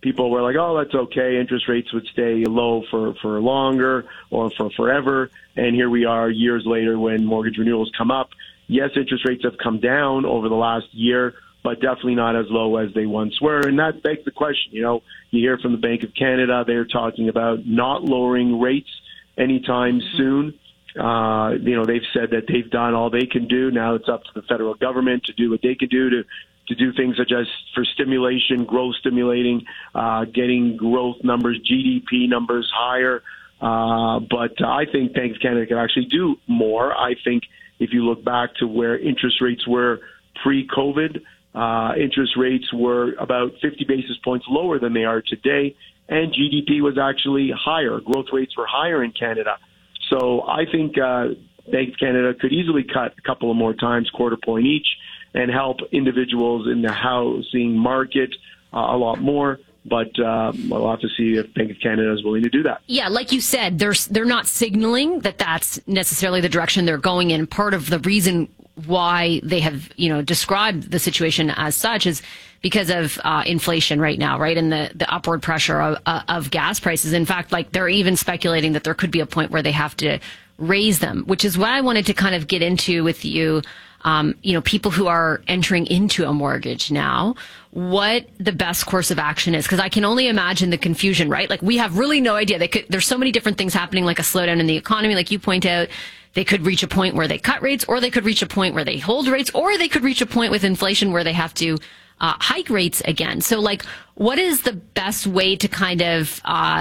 people were like, oh, that's okay. Interest rates would stay low for longer or for forever. And here we are years later when mortgage renewals come up. Yes, interest rates have come down over the last year, but definitely not as low as they once were. And that begs the question, you hear from the Bank of Canada, they're talking about not lowering rates anytime soon. They've said that they've done all they can do. Now it's up to the federal government to do what they can do to do things such as for stimulation, growth stimulating, getting growth numbers, GDP numbers higher. But I think Bank of Canada can actually do more. I think if you look back to where interest rates were pre-COVID, interest rates were about 50 basis points lower than they are today, and GDP was actually higher. Growth rates were higher in Canada. So I think Bank of Canada could easily cut a couple of more times, quarter point each, and help individuals in the housing market a lot more. But we'll have to see if Bank of Canada is willing to do that. Yeah, like you said, they're not signaling that that's necessarily the direction they're going in. Part of the reason why they have, described the situation as such is because of inflation right now, right? And the upward pressure of gas prices. In fact, they're even speculating that there could be a point where they have to raise them, which is what I wanted to kind of get into with you. People who are entering into a mortgage now, what the best course of action is. Because I can only imagine the confusion, right? We have really no idea. There's so many different things happening, like a slowdown in the economy, like you point out. They could reach a point where they cut rates, or they could reach a point where they hold rates, or they could reach a point with inflation where they have to hike rates again. So, what is the best way to kind of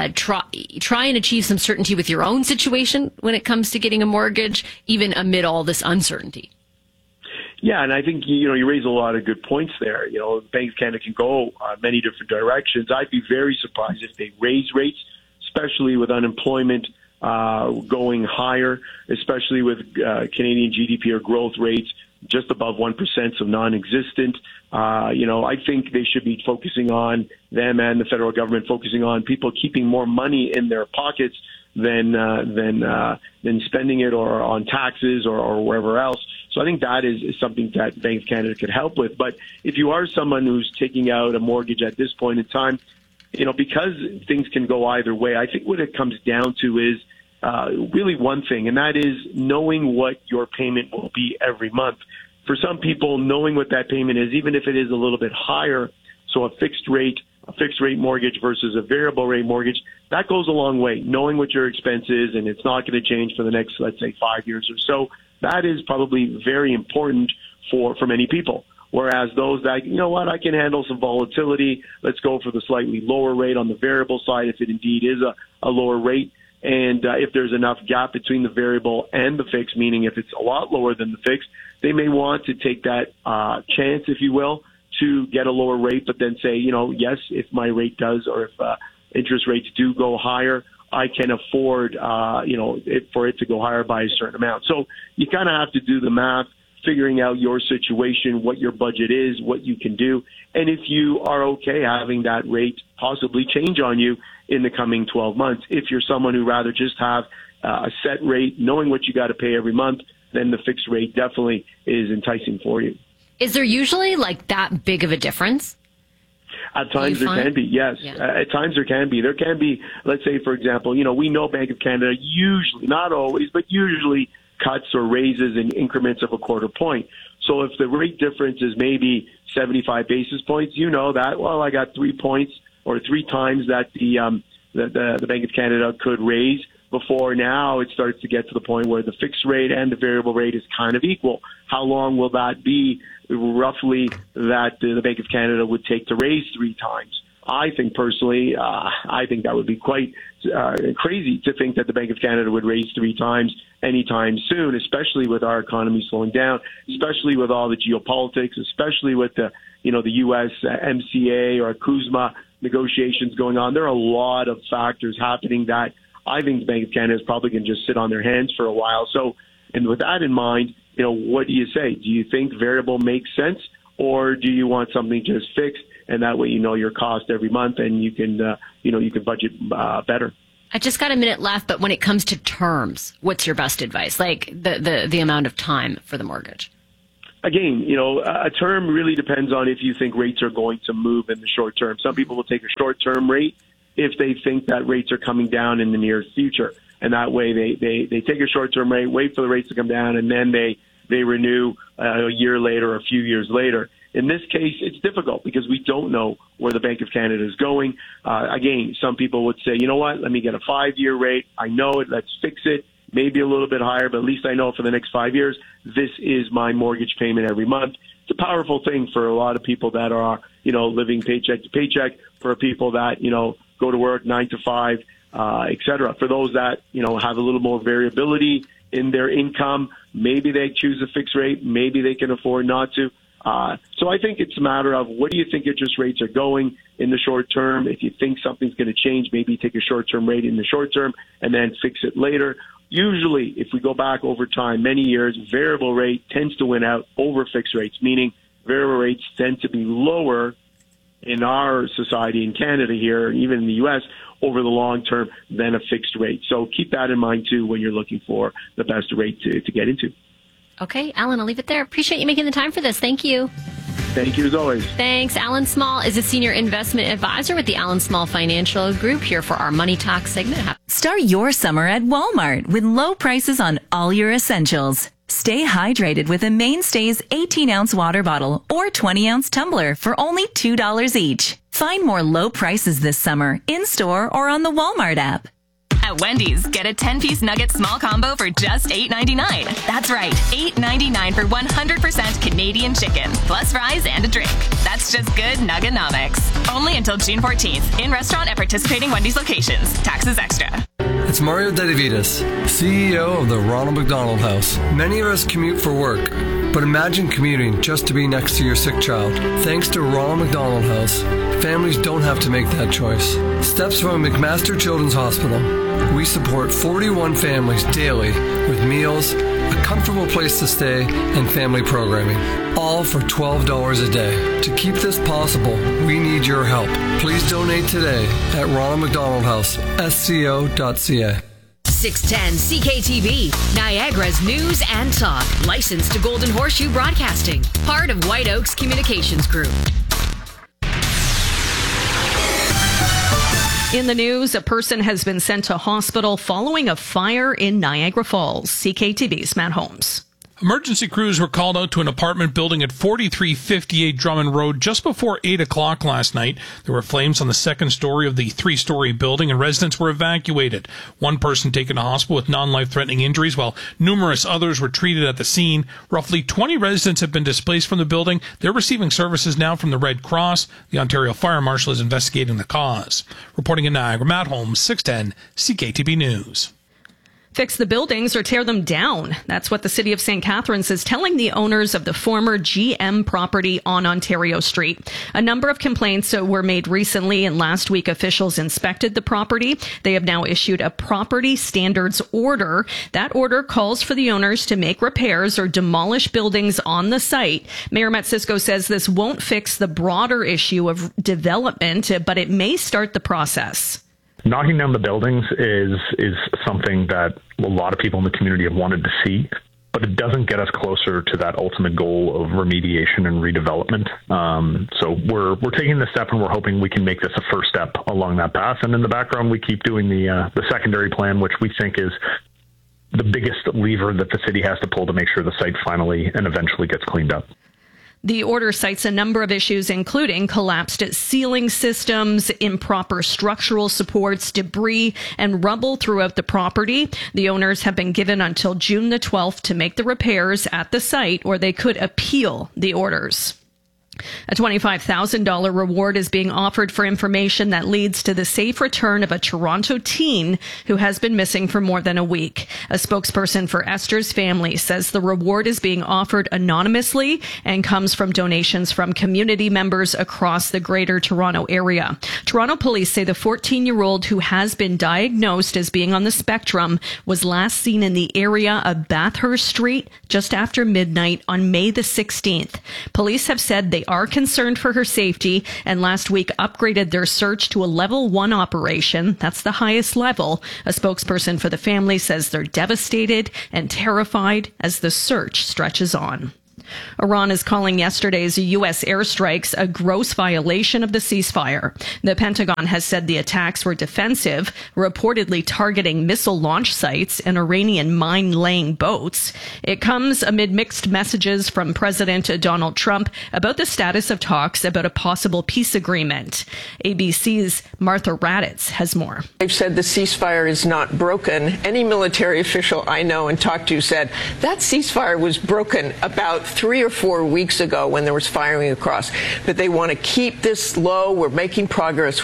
try and achieve some certainty with your own situation when it comes to getting a mortgage, even amid all this uncertainty? Yeah, and I think, you raise a lot of good points there. Bank of Canada can go many different directions. I'd be very surprised if they raise rates, especially with unemployment going higher, especially with Canadian GDP or growth rates just above 1%, so non-existent. I think they should be focusing on, them and the federal government focusing on people keeping more money in their pockets than spending it or on taxes or wherever else. So I think that is something that Bank of Canada could help with. But if you are someone who's taking out a mortgage at this point in time, because things can go either way, I think what it comes down to is really one thing, and that is knowing what your payment will be every month. For some people, knowing what that payment is, even if it is a little bit higher, so a fixed rate mortgage versus a variable rate mortgage, that goes a long way. Knowing what your expense is, and it's not going to change for the next, let's say, 5 years or so, that is probably very important for many people. Whereas those that, I can handle some volatility, let's go for the slightly lower rate on the variable side if it indeed is a lower rate. And if there's enough gap between the variable and the fixed, meaning if it's a lot lower than the fixed, they may want to take that chance, if you will, to get a lower rate, but then say, yes, if my rate does, or if interest rates do go higher, I can afford, for it to go higher by a certain amount. So you kind of have to do the math, figuring out your situation, what your budget is, what you can do, and if you are okay having that rate possibly change on you in the coming 12 months. If you're someone who rather just have a set rate, knowing what you got to pay every month, then the fixed rate definitely is enticing for you. Is there usually that big of a difference? At times there can be, yes. Yeah. At times there can be. There can be, let's say, for example, we know Bank of Canada usually, not always, but usually cuts or raises in increments of a quarter point. So if the rate difference is maybe 75 basis points, that, I got 3 points or 3 times that the Bank of Canada could raise. Before now, it starts to get to the point where the fixed rate and the variable rate is kind of equal. How long will that be, roughly, that the Bank of Canada would take to raise 3 times? I think personally, I think that would be quite crazy to think that the Bank of Canada would raise 3 times anytime soon, especially with our economy slowing down, especially with all the geopolitics, especially with the U.S. MCA or CUSMA negotiations going on. There are a lot of factors happening that I think the Bank of Canada is probably going to just sit on their hands for a while. So, and with that in mind, what do you say? Do you think variable makes sense, or do you want something just fixed, and that way your cost every month and you can budget better? I just got a minute left, but when it comes to terms, what's your best advice? The amount of time for the mortgage? again, you know, a term really depends on if you think rates are going to move in the short term. Some people will take a short-term rate if they think that rates are coming down in the near future. And that way they take a short-term rate, wait for the rates to come down, and then they renew a year later or a few years later. In this case, it's difficult because we don't know where the Bank of Canada is going. Again, some people would say, you know what, let me get a 5-year rate. I know it. Let's fix it. Maybe a little bit higher, but at least I know for the next 5 years, this is my mortgage payment every month. It's a powerful thing for a lot of people that are, you know, living paycheck to paycheck, for people that, you know, go to work 9 to 5, et cetera. For those that, you know, have a little more variability in their income, maybe they choose a fixed rate, maybe they can afford not to. So I think it's a matter of what do you think interest rates are going in the short term? If you think something's going to change, maybe take a short-term rate in the short term and then fix it later. Usually, if we go back over time, many years, variable rate tends to win out over fixed rates, meaning variable rates tend to be lower in our society in Canada here, even in the U.S., over the long term than a fixed rate. So keep that in mind, too, when you're looking for the best rate to get into. Okay, Alan, I'll leave it there. Appreciate you making the time for this. Thank you. Thank you, as always. Thanks. Alan Small is a senior investment advisor with the Alan Small Financial Group, here for our Money Talk segment. Start your summer at Walmart with low prices on all your essentials. Stay hydrated with a Mainstays 18-ounce water bottle or 20-ounce tumbler for only $2 each. Find more low prices this summer in-store or on the Walmart app. At Wendy's, get a 10-piece nugget small combo for just $8.99. That's right, $8.99 for 100% Canadian chicken, plus fries and a drink. That's just good Nuggenomics. Only until June 14th. In restaurant at participating Wendy's locations. Taxes extra. It's Mario Dedivitas, CEO of the Ronald McDonald House. Many of us commute for work, but imagine commuting just to be next to your sick child. Thanks to Ronald McDonald House, families don't have to make that choice. Steps from McMaster Children's Hospital. We support 41 families daily with meals, a comfortable place to stay, and family programming, all for $12 a day. To keep this possible, we need your help. Please donate today at Ronald McDonald House, sco.ca. 610 CKTV, Niagara's news and talk. Licensed to Golden Horseshoe Broadcasting. Part of White Oaks Communications Group. In the news, a person has been sent to hospital following a fire in Niagara Falls. CKTV's Matt Holmes. Emergency crews were called out to an apartment building at 4358 Drummond Road just before 8 o'clock last night. There were flames on the second story of the 3-story building, and residents were evacuated. One person taken to hospital with non-life-threatening injuries, while numerous others were treated at the scene. Roughly 20 residents have been displaced from the building. They're receiving services now from the Red Cross. The Ontario Fire Marshal is investigating the cause. Reporting in Niagara, Matt Holmes, 610 CKTV News. Fix the buildings or tear them down. That's what the City of St. Catharines is telling the owners of the former GM property on Ontario Street. A number of complaints were made recently, and last week officials inspected the property. They have now issued a property standards order. That order calls for the owners to make repairs or demolish buildings on the site. Mayor Matt Cisco says this won't fix the broader issue of development, but it may start the process. Knocking down the buildings is something that a lot of people in the community have wanted to see, but it doesn't get us closer to that ultimate goal of remediation and redevelopment. So we're taking this step, and we're hoping we can make this a first step along that path. And in the background, we keep doing the secondary plan, which we think is the biggest lever that the city has to pull to make sure the site finally and eventually gets cleaned up. The order cites a number of issues, including collapsed ceiling systems, improper structural supports, debris, and rubble throughout the property. The owners have been given until June the 12th to make the repairs at the site, or they could appeal the orders. A $25,000 reward is being offered for information that leads to the safe return of a Toronto teen who has been missing for more than a week. A spokesperson for Esther's family says the reward is being offered anonymously and comes from donations from community members across the Greater Toronto area. Toronto police say the 14-year-old who has been diagnosed as being on the spectrum was last seen in the area of Bathurst Street just after midnight on May the 16th. Police have said they are concerned for her safety, and last week upgraded their search to a level 1 operation. That's the highest level. A spokesperson for the family says they're devastated and terrified as the search stretches on. Iran is calling yesterday's U.S. airstrikes a gross violation of the ceasefire. The Pentagon has said the attacks were defensive, reportedly targeting missile launch sites and Iranian mine-laying boats. It comes amid mixed messages from President Donald Trump about the status of talks about a possible peace agreement. ABC's Martha Raddatz has more. They've said the ceasefire is not broken. Any military official I know and talked to said that ceasefire was broken about 3 or 4 weeks ago when there was firing across. But they want to keep this low. We're making progress.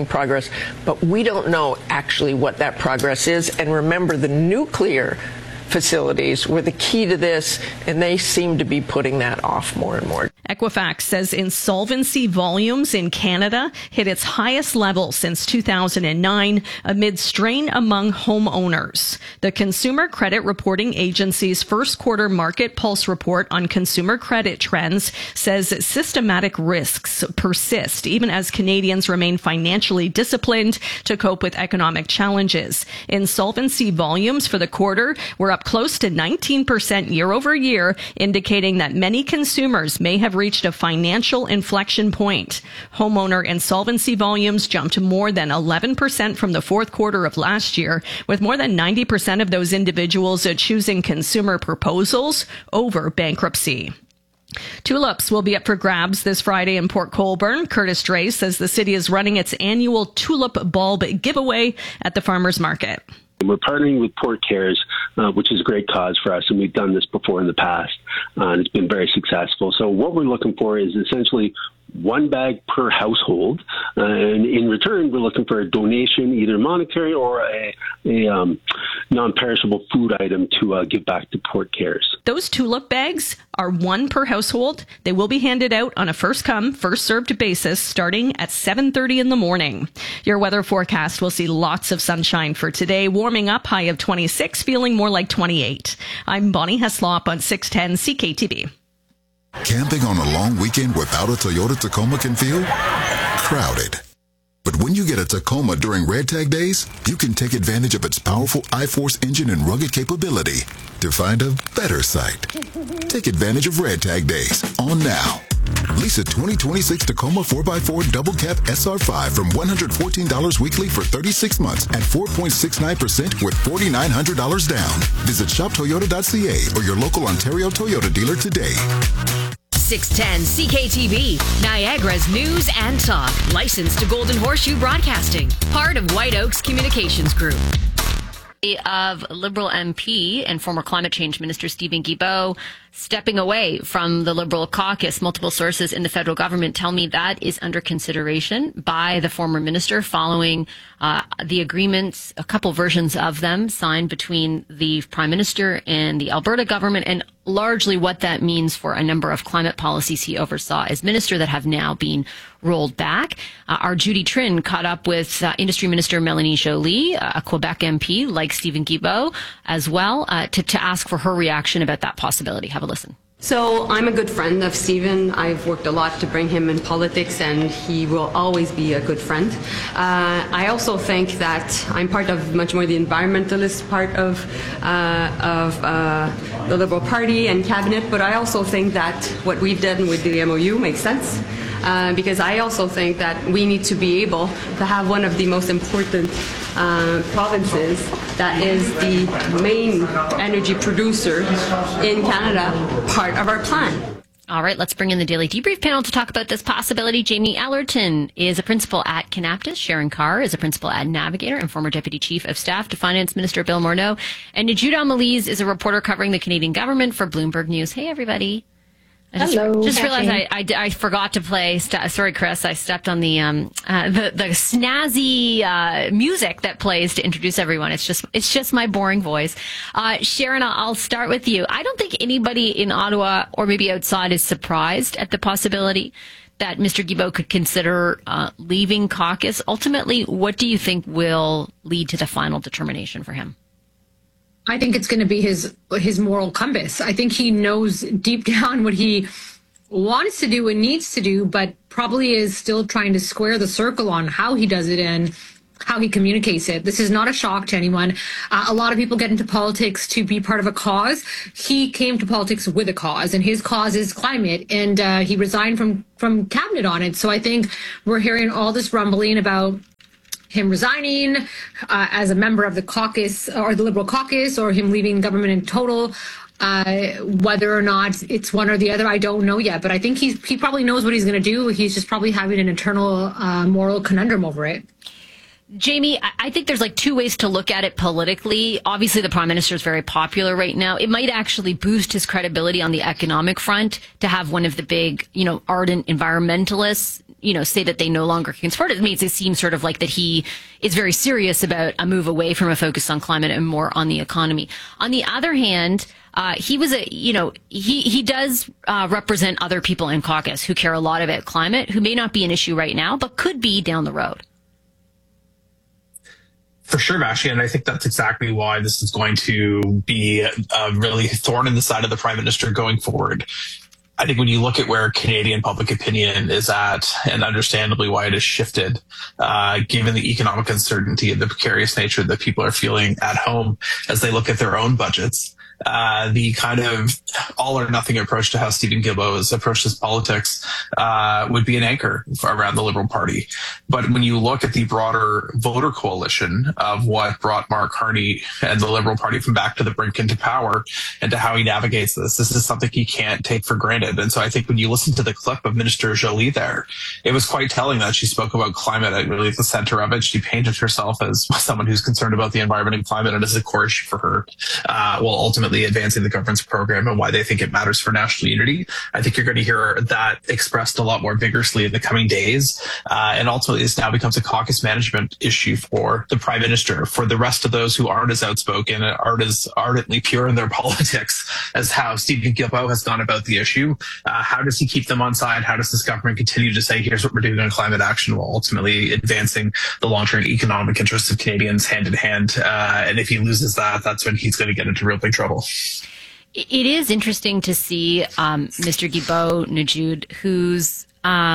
But we don't know actually what that progress is. And remember, the nuclear facilities were the key to this, and they seem to be putting that off more and more. Equifax says insolvency volumes in Canada hit its highest level since 2009 amid strain among homeowners. The Consumer Credit Reporting Agency's first quarter market pulse report on consumer credit trends says systematic risks persist even as Canadians remain financially disciplined to cope with economic challenges. Insolvency volumes for the quarter were up close to 19% year over year, indicating that many consumers may have reached a financial inflection point. Homeowner insolvency volumes jumped more than 11% from the fourth quarter of last year, with more than 90% of those individuals choosing consumer proposals over bankruptcy. Tulips will be up for grabs this Friday in Port Colborne. Curtis Dray says the city is running its annual tulip bulb giveaway at the farmers market. We're partnering with Port Cares, which is a great cause for us, and we've done this before in the past, and it's been very successful. So what we're looking for is essentially one bag per household, and in return, we're looking for a donation, either monetary or a non-perishable food item to give back to Port Cares. Those tulip bags are one per household. They will be handed out on a first-come, first-served basis starting at 7:30 in the morning. Your weather forecast will see lots of sunshine for today, warming up, high of 26, feeling more like 28. I'm Bonnie Heslop on 610 CKTB. Camping on a long weekend without a Toyota Tacoma can feel crowded. But when you get a Tacoma during Red Tag Days, you can take advantage of its powerful iForce engine and rugged capability to find a better site. Take advantage of Red Tag Days on now. Lease a 2026 Tacoma 4x4 Double Cab SR5 from $114 weekly for 36 months at 4.69% with $4,900 down. Visit shoptoyota.ca or your local Ontario Toyota dealer today. 610 CKTB, Niagara's news and talk. Licensed to Golden Horseshoe Broadcasting. Part of White Oaks Communications Group. Of Liberal MP and former climate change minister Stephen Guilbeault stepping away from the Liberal caucus. Multiple sources in the federal government tell me that is under consideration by the former minister following the agreements, a couple versions of them, signed between the Prime Minister and the Alberta government, and largely what that means for a number of climate policies he oversaw as minister that have now been rolled back. Our Judy Trinh caught up with Industry Minister Melanie Joly, a Quebec MP like Stephen Guilbeault as well, to ask for her reaction about that possibility. Have a listen. So I'm a good friend of Stephen. I've worked a lot to bring him in politics, and he will always be a good friend. I also think that I'm part of much more the environmentalist part of the Liberal Party and cabinet, but I also think that what we've done with the MOU makes sense. Because I also think that we need to be able to have one of the most important provinces that is the main energy producer in Canada, part of our plan. All right, let's bring in the Daily Debrief panel to talk about this possibility. Jamie Ellerton is a principal at Kanaptis. Sharon Carr is a principal at Navigator and former Deputy Chief of Staff to Finance Minister Bill Morneau. And Najuda Maliz is a reporter covering the Canadian government for Bloomberg News. Hey, everybody. Hello. Just realized I forgot to play. Sorry, Chris. I stepped on the snazzy music that plays to introduce everyone. It's just my boring voice. Sharon, I'll start with you. I don't think anybody in Ottawa or maybe outside is surprised at the possibility that Mr. Guilbeault could consider leaving caucus. Ultimately, what do you think will lead to the final determination for him? I think it's going to be his moral compass. I think he knows deep down what he wants to do and needs to do, but probably is still trying to square the circle on how he does it and how he communicates it. This is not a shock to anyone. A lot of people get into politics to be part of a cause. He came to politics with a cause, and his cause is climate, and he resigned from cabinet on it. So I think we're hearing all this rumbling about him resigning as a member of the caucus or the Liberal caucus, or him leaving government in total. Whether or not it's one or the other, I don't know yet. But I think he probably knows what he's going to do. He's just probably having an internal moral conundrum over it. Jamie, I think there's like two ways to look at it politically. Obviously, the prime minister is very popular right now. It might actually boost his credibility on the economic front to have one of the big, ardent environmentalists, say that they no longer can support it. It makes it seem sort of like that he is very serious about a move away from a focus on climate and more on the economy. On the other hand, he was he does represent other people in caucus who care a lot about climate, who may not be an issue right now, but could be down the road. For sure, Vashi, and I think that's exactly why this is going to be a really thorn in the side of the prime minister going forward. I think when you look at where Canadian public opinion is at, and understandably why it has shifted, given the economic uncertainty and the precarious nature that people are feeling at home as they look at their own budgets, the kind of all or nothing approach to how Stephen Guilbeault has approached his politics would be an anchor around the Liberal Party. But when you look at the broader voter coalition of what brought Mark Carney and the Liberal Party from back to the brink into power, and to how he navigates this is something he can't take for granted. And so I think when you listen to the clip of Minister Jolie there, it was quite telling that she spoke about climate really at the center of it. She painted herself as someone who's concerned about the environment and climate, and as a core issue for her, ultimately advancing the government's program and why they think it matters for national unity. I think you're going to hear that expressed a lot more vigorously in the coming days. And ultimately, this now becomes a caucus management issue for the prime minister, for the rest of those who aren't as outspoken and aren't as ardently pure in their politics as how Stephen Guilbeault has gone about the issue. How does he keep them on side? How does this government continue to say, here's what we're doing on climate action, while ultimately advancing the long-term economic interests of Canadians hand in hand? And if he loses that, that's when he's going to get into real big trouble. It is interesting to see Mr. Guilbeault Najud, who's,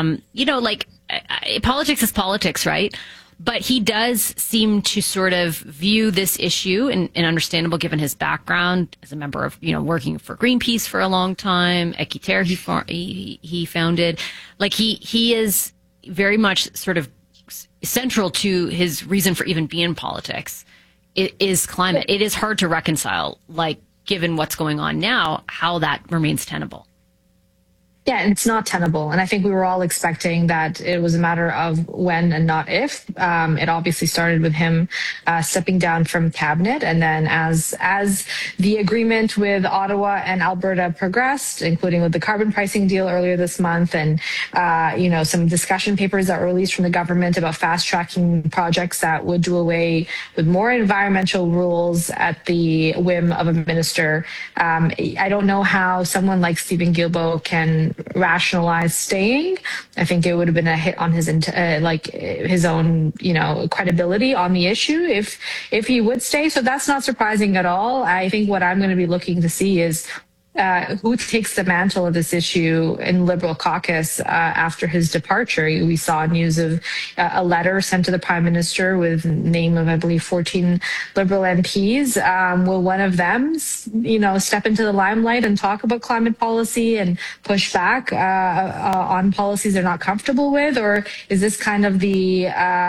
politics is politics, right? But he does seem to sort of view this issue, and understandable given his background as a member of, working for Greenpeace for a long time, Équiterre he founded. Like he is very much sort of central to his reason for even being in politics. It is climate. It is hard to reconcile, given what's going on now, how that remains tenable. Yeah, it's not tenable. And I think we were all expecting that it was a matter of when and not if. It obviously started with him stepping down from cabinet. And then as the agreement with Ottawa and Alberta progressed, including with the carbon pricing deal earlier this month, and, some discussion papers that were released from the government about fast tracking projects that would do away with more environmental rules at the whim of a minister. I don't know how someone like Stephen Guilbeault can rationalize staying. I think it would have been a hit on his own credibility on the issue if he would stay. So that's not surprising at all. I think what I'm going to be looking to see is who takes the mantle of this issue in Liberal caucus after his departure. We saw news of a letter sent to the Prime Minister with name of, I believe, 14 Liberal MPs. Will one of them, step into the limelight and talk about climate policy and push back on policies they're not comfortable with? Or is this kind of the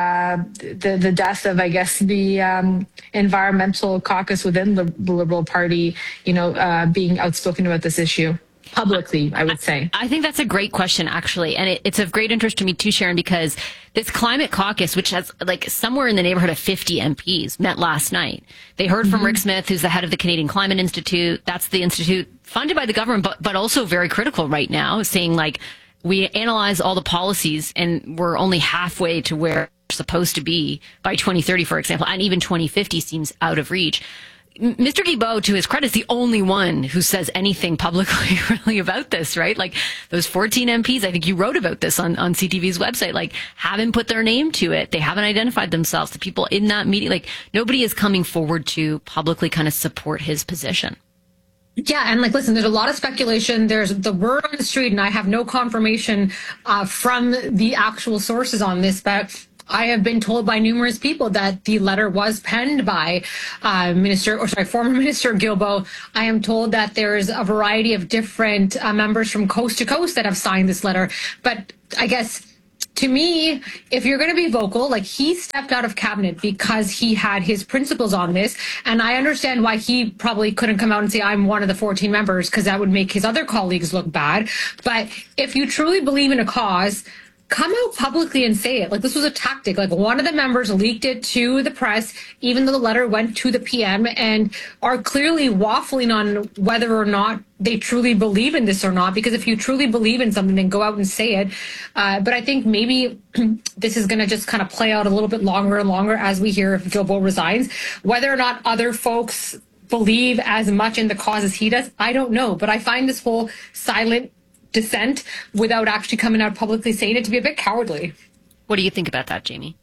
death of, I guess, the environmental caucus within the Liberal Party, being outspoken about this issue publicly, I would say? I think that's a great question, actually. And it's of great interest to me too, Sharon, because this climate caucus, which has somewhere in the neighborhood of 50 MPs, met last night. They heard from Rick Smith, who's the head of the Canadian Climate Institute. That's the institute funded by the government, but also very critical right now, saying we analyze all the policies and we're only halfway to where we're supposed to be by 2030, for example, and even 2050 seems out of reach. Mr. Guilbeault, to his credit, is the only one who says anything publicly really about this, right? Those 14 MPs, I think you wrote about this on CTV's website, haven't put their name to it. They haven't identified themselves. The people in that meeting, nobody is coming forward to publicly kind of support his position. Yeah, and listen, there's a lot of speculation. There's the word on the street, and I have no confirmation from the actual sources on this, but I have been told by numerous people that the letter was penned by former Minister Guilbeault. I am told that there's a variety of different members from coast to coast that have signed this letter. But I guess, to me, if you're going to be vocal, like, he stepped out of cabinet because he had his principles on this. And I understand why he probably couldn't come out and say, I'm one of the 14 members, because that would make his other colleagues look bad. But if you truly believe in a cause, come out publicly and say it. Like, this was a tactic. Like, one of the members leaked it to the press, even though the letter went to the PM, and are clearly waffling on whether or not they truly believe in this or not. Because if you truly believe in something, then go out and say it. But I think maybe this is going to just kind of play out a little bit longer and longer as we hear if Guilbeault resigns. Whether or not other folks believe as much in the cause as he does, I don't know. But I find this whole silent dissent without actually coming out publicly saying it to be a bit cowardly. What do you think about that, Jamie?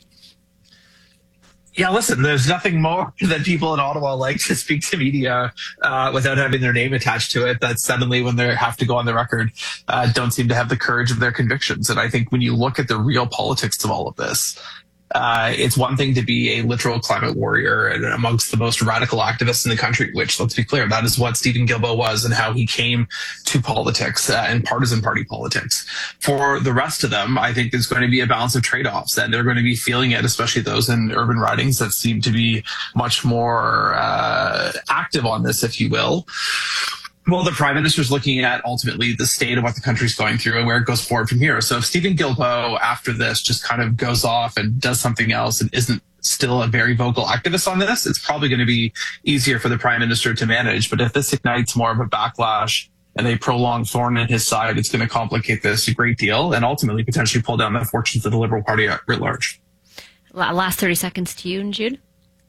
Yeah, listen, there's nothing more that people in Ottawa like to speak to media without having their name attached to it, that suddenly when they have to go on the record, don't seem to have the courage of their convictions. And I think when you look at the real politics of all of this, it's one thing to be a literal climate warrior and amongst the most radical activists in the country, which, let's be clear, that is what Stephen Guilbeault was and how he came to politics and partisan party politics. For the rest of them, I think there's going to be a balance of trade-offs, and they're going to be feeling it, especially those in urban ridings that seem to be much more active on this, if you will. Well, the Prime Minister is looking at ultimately the state of what the country's going through and where it goes forward from here. So if Stephen Guilbeault after this just kind of goes off and does something else and isn't still a very vocal activist on this, it's probably going to be easier for the Prime Minister to manage. But if this ignites more of a backlash and a prolonged thorn in his side, it's going to complicate this a great deal and ultimately potentially pull down the fortunes of the Liberal Party at large. Last 30 seconds to you, Jude.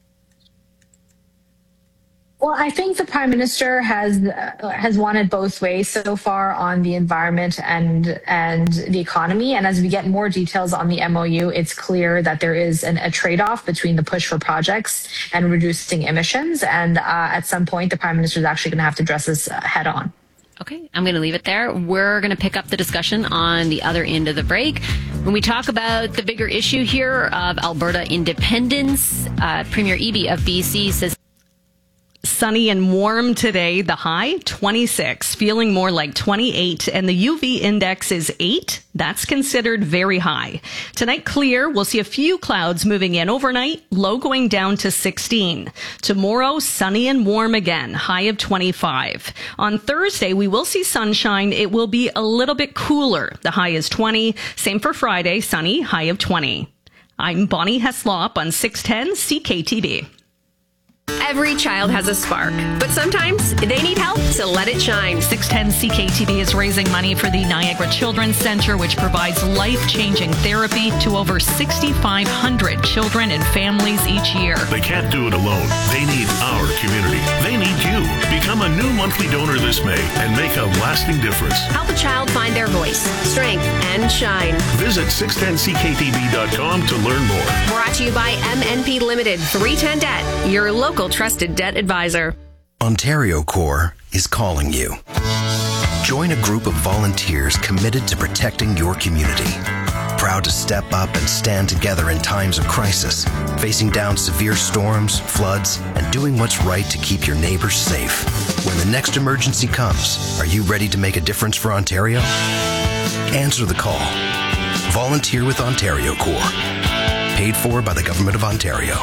Well, I think the Prime Minister has wanted both ways so far on the environment and the economy. And as we get more details on the MOU, it's clear that there is a trade-off between the push for projects and reducing emissions. And at some point, the Prime Minister is actually going to have to address this head on. Okay, I'm going to leave it there. We're going to pick up the discussion on the other end of the break. When we talk about the bigger issue here of Alberta independence, Premier Eby of BC says, sunny and warm today, the high 26, feeling more like 28, and the UV index is 8. That's considered very high. Tonight, clear. We'll see a few clouds moving in overnight, low going down to 16. Tomorrow, sunny and warm again, high of 25. On Thursday, we will see sunshine. It will be a little bit cooler. The high is 20. Same for Friday, sunny, high of 20. I'm Bonnie Heslop on 610 CKTB. Every child has a spark, but sometimes they need help to let it shine. 610 CKTB is raising money for the Niagara Children's Center, which provides life-changing therapy to over 6,500 children and families each year. They can't do it alone. They need our community. They need you. Become a new monthly donor this May and make a lasting difference. Help a child find their voice, strength, and shine. Visit 610ckTB.com to learn more. Brought to you by MNP Limited, 310 Debt, your local trusted debt advisor. Ontario Corps is calling you. Join a group of volunteers committed to protecting your community. Proud to step up and stand together in times of crisis, facing down severe storms, floods, and doing what's right to keep your neighbors safe. When the next emergency comes, are you ready to make a difference for Ontario? Answer the call. Volunteer with Ontario Corps. Paid for by the Government of Ontario.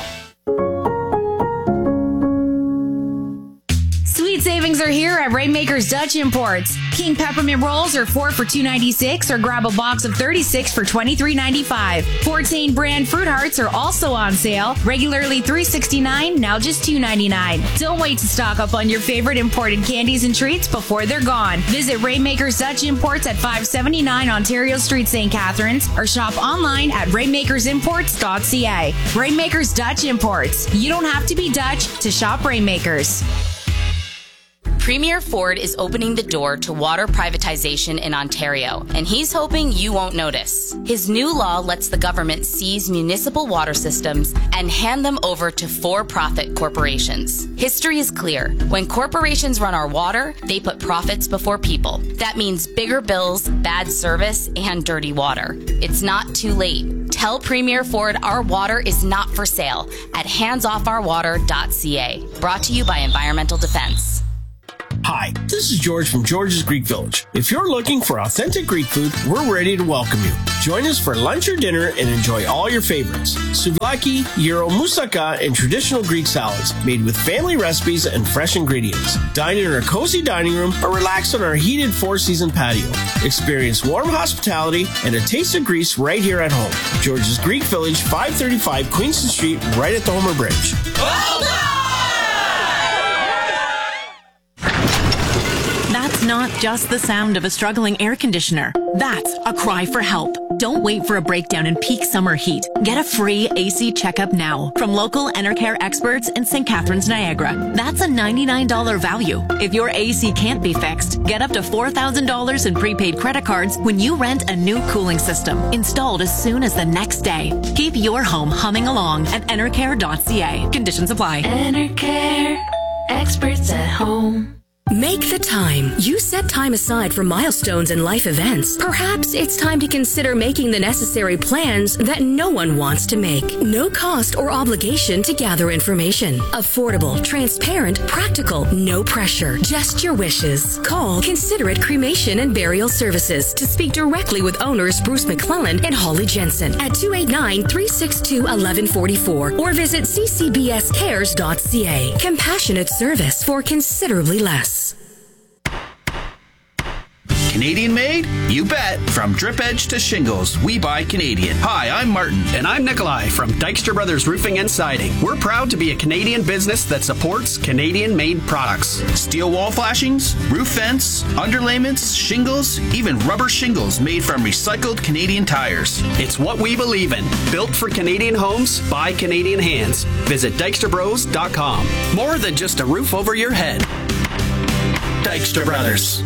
Sweet savings are here at Rainmakers Dutch Imports. King peppermint rolls are 4 for $2.96, or grab a box of 36 for $23.95. Fortain brand fruit hearts are also on sale, regularly $3.69, now just $2.99. Don't wait to stock up on your favorite imported candies and treats before they're gone. Visit Rainmakers Dutch Imports at 579 Ontario Street, St. Catharines, or shop online at rainmakersimports.ca. Rainmakers Dutch Imports. You don't have to be Dutch to shop Rainmakers. Premier Ford is opening the door to water privatization in Ontario, and he's hoping you won't notice. His new law lets the government seize municipal water systems and hand them over to for-profit corporations. History is clear. When corporations run our water, they put profits before people. That means bigger bills, bad service, and dirty water. It's not too late. Tell Premier Ford our water is not for sale at handsoffourwater.ca. Brought to you by Environmental Defense. Hi, this is George from George's Greek Village. If you're looking for authentic Greek food, we're ready to welcome you. Join us for lunch or dinner and enjoy all your favorites. Souvlaki, gyro, moussaka, and traditional Greek salads made with family recipes and fresh ingredients. Dine in our cozy dining room or relax on our heated four-season patio. Experience warm hospitality and a taste of Greece right here at home. George's Greek Village, 535 Queenston Street, right at the Homer Bridge. Well done! That's not just the sound of a struggling air conditioner. That's a cry for help. Don't wait for a breakdown in peak summer heat. Get a free AC checkup now from local Enercare experts in St. Catharines, Niagara. That's a $99 value. If your AC can't be fixed, get up to $4,000 in prepaid credit cards when you rent a new cooling system installed as soon as the next day. Keep your home humming along at enercare.ca. Conditions apply. Enercare, experts at home. Make the time. You set time aside for milestones and life events. Perhaps it's time to consider making the necessary plans that no one wants to make. No cost or obligation to gather information. Affordable, transparent, practical, no pressure. Just your wishes. Call Considerate Cremation and Burial Services to speak directly with owners Bruce McClellan and Holly Jensen at 289-362-1144 or visit ccbscares.ca. Compassionate service for considerably less. Canadian made? You bet. From drip edge to shingles, we buy Canadian. Hi, I'm Martin. And I'm Nikolai from Dykstra Brothers Roofing and Siding. We're proud to be a Canadian business that supports Canadian made products. Steel wall flashings, roof vents, underlayments, shingles, even rubber shingles made from recycled Canadian tires. It's what we believe in. Built for Canadian homes by Canadian hands. Visit DykstraBros.com. More than just a roof over your head. Dykstra Brothers.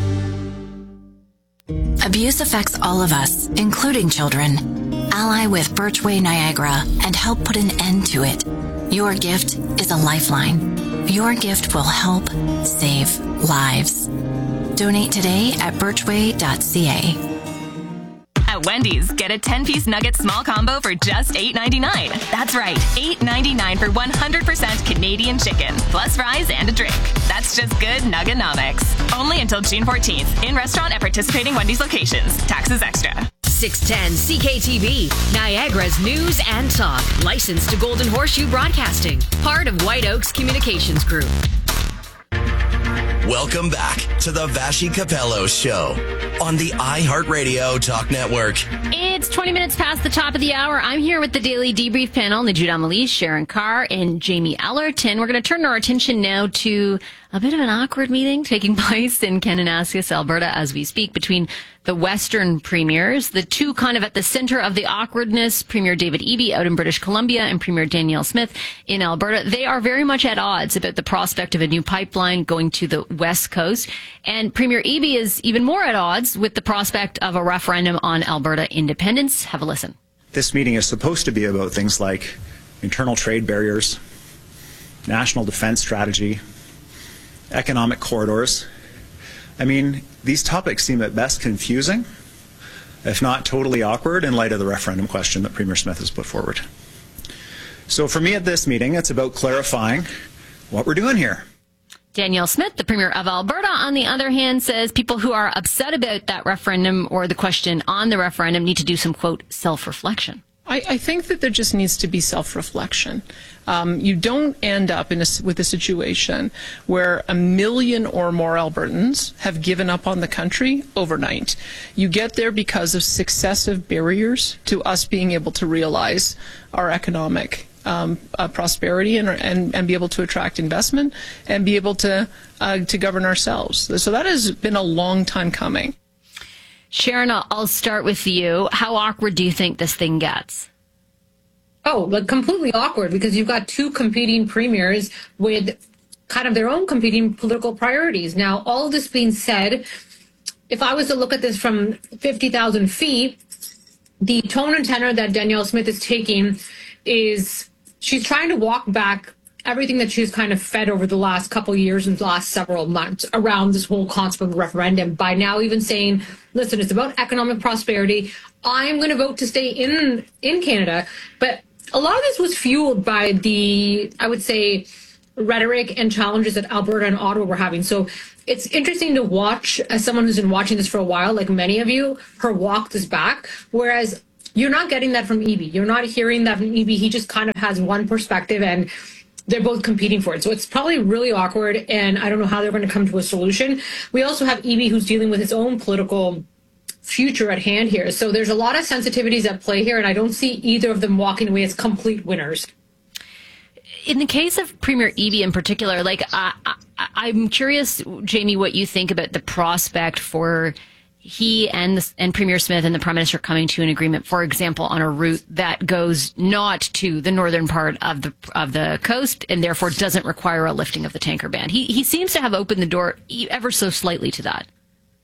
Abuse affects all of us, including children. Ally with Birchway Niagara and help put an end to it. Your gift is a lifeline. Your gift will help save lives. Donate today at birchway.ca. At Wendy's, get a 10-piece nugget small combo for just $8.99. That's right, $8.99 for 100% Canadian chicken, plus fries and a drink. That's just good Nugganomics. Only until June 14th. In restaurant at participating Wendy's locations. Taxes extra. 610 CKTV, Niagara's news and talk. Licensed to Golden Horseshoe Broadcasting. Part of White Oaks Communications Group. Welcome back to the Vashi Capello Show on the iHeartRadio Talk Network. It's 20 minutes past the top of the hour. I'm here with the Daily Debrief panel, Najud Amelie, Sharon Carr, and Jamie Ellerton. We're going to turn our attention now to a bit of an awkward meeting taking place in Kananaskis, Alberta, as we speak, between the Western premiers, the two kind of at the center of the awkwardness, Premier David Eby out in British Columbia and Premier Danielle Smith in Alberta. They are very much at odds about the prospect of a new pipeline going to the West Coast. And Premier Eby is even more at odds with the prospect of a referendum on Alberta independence. Have a listen. This meeting is supposed to be about things like internal trade barriers, national defense strategy, economic corridors. I mean, these topics seem at best confusing, if not totally awkward, in light of the referendum question that Premier Smith has put forward. So for me at this meeting, it's about clarifying what we're doing here. Danielle Smith, the Premier of Alberta, on the other hand, says people who are upset about that referendum or the question on the referendum need to do some, quote, self-reflection. I think that there just needs to be self-reflection. You don't end up with a situation where 1 million or more Albertans have given up on the country overnight. You get there because of successive barriers to us being able to realize our economic prosperity and be able to attract investment and be able to govern ourselves. So that has been a long time coming. Sharon, I'll start with you. How awkward do you think this thing gets? Oh, like completely awkward, because you've got two competing premiers with kind of their own competing political priorities. Now, all of this being said, if I was to look at this from 50,000 feet, the tone and tenor that Danielle Smith is taking is she's trying to walk back everything that she's kind of fed over the last couple of years and the last several months around this whole concept of referendum by now even saying, listen, it's about economic prosperity. I'm going to vote to stay in Canada. But a lot of this was fueled by the, I would say, rhetoric and challenges that Alberta and Ottawa were having. So it's interesting to watch, as someone who's been watching this for a while, like many of you, her walk this back, whereas you're not getting that from Eby. You're not hearing that from Eby. He just kind of has one perspective, and they're both competing for it. So it's probably really awkward, and I don't know how they're going to come to a solution. We also have Eby, who's dealing with his own political future at hand here. So there's a lot of sensitivities at play here, and I don't see either of them walking away as complete winners. In the case of Premier Eby in particular, like I'm curious, Jamie, what you think about the prospect for he and Premier Smith and the Prime Minister coming to an agreement, for example, on a route that goes not to the northern part of the coast and therefore doesn't require a lifting of the tanker ban. He seems to have opened the door ever so slightly to that.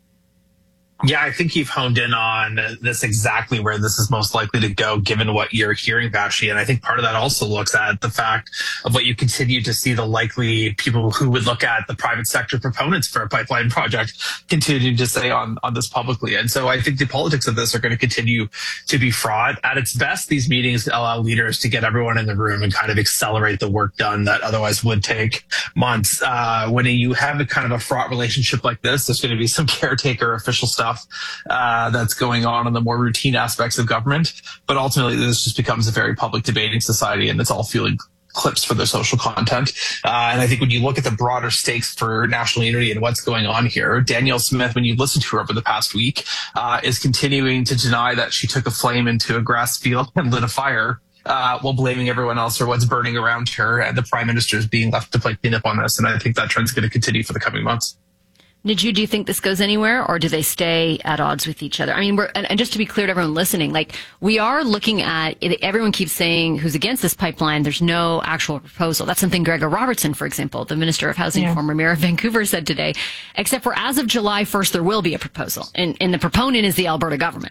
Yeah, I think you've honed in on this exactly where this is most likely to go, given what you're hearing, Vashi. And I think part of that also looks at the fact of what you continue to see the likely people who would look at the private sector proponents for a pipeline project continue to say on this publicly. And so I think the politics of this are going to continue to be fraught. At its best, these meetings allow leaders to get everyone in the room and kind of accelerate the work done that otherwise would take months. When you have a kind of a fraught relationship like this, there's going to be some caretaker official stuff that's going on in the more routine aspects of government. But ultimately, this just becomes a very public debating society, and it's all fueling clips for their social content. And I think when you look at the broader stakes for national unity and what's going on here, Danielle Smith, when you listen to her over the past week, is continuing to deny that she took a flame into a grass field and lit a fire, while blaming everyone else for what's burning around her, and the Prime Minister is being left to play cleanup on this. And I think that trend's going to continue for the coming months. Niju, do you think this goes anywhere, or do they stay at odds with each other? I mean, and just to be clear to everyone listening, like, we are looking at, everyone keeps saying who's against this pipeline, there's no actual proposal. That's something Gregor Robertson, for example, the Minister of Housing, former Mayor of Vancouver, said today, except for as of July 1st, there will be a proposal. And the proponent is the Alberta government.